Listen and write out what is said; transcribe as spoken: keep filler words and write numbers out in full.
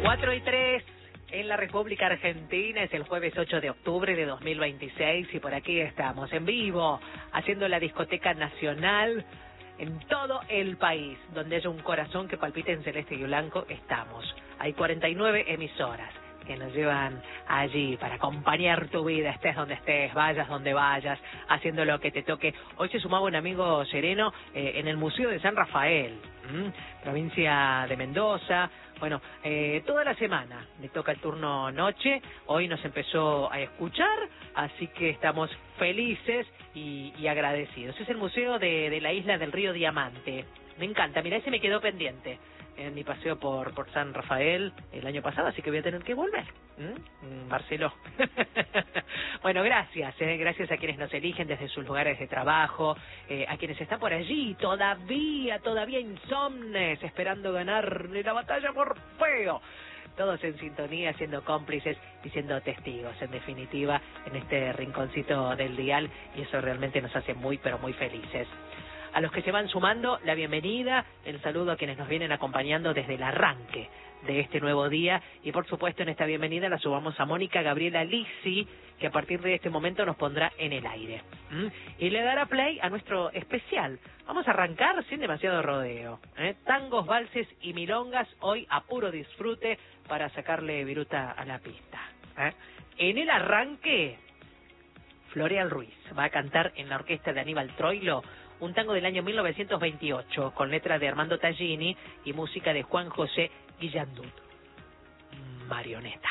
cuatro y tres en la República Argentina, es el jueves ocho de octubre de dos mil veintiséis y por aquí estamos en vivo, haciendo la discoteca nacional en todo el país, donde haya un corazón que palpite en celeste y blanco, estamos. Hay cuarenta y nueve emisoras que nos llevan allí para acompañar tu vida, estés donde estés, vayas donde vayas, haciendo lo que te toque. Hoy se sumaba un amigo sereno eh, en el Museo de San Rafael, ¿m? provincia de Mendoza. Bueno, eh, toda la semana le toca el turno noche, hoy nos empezó a escuchar, así que estamos felices y, y agradecidos. Es el Museo de, de la Isla del Río Diamante. Me encanta, mirá, ese me quedó pendiente en mi paseo por por San Rafael el año pasado, así que voy a tener que volver. ¿Mm? Marcelo. Bueno, gracias, eh, gracias a quienes nos eligen desde sus lugares de trabajo, eh, a quienes están por allí todavía, todavía insomnes, esperando ganar la batalla por feo. Todos en sintonía, siendo cómplices y siendo testigos, en definitiva, en este rinconcito del dial, y eso realmente nos hace muy, pero muy felices. A los que se van sumando, la bienvenida, el saludo a quienes nos vienen acompañando desde el arranque de este nuevo día, y por supuesto en esta bienvenida la subamos a Mónica Gabriela Lisi, que a partir de este momento nos pondrá en el aire. ¿Mm? Y le dará play a nuestro especial. Vamos a arrancar sin demasiado rodeo. ¿eh? Tangos, valses y milongas, hoy a puro disfrute para sacarle viruta a la pista. ¿eh? En el arranque, Floreal Ruiz va a cantar en la orquesta de Aníbal Troilo un tango del año mil novecientos veintiocho, con letra de Armando Tallini y música de Juan José Guillandut. Marioneta.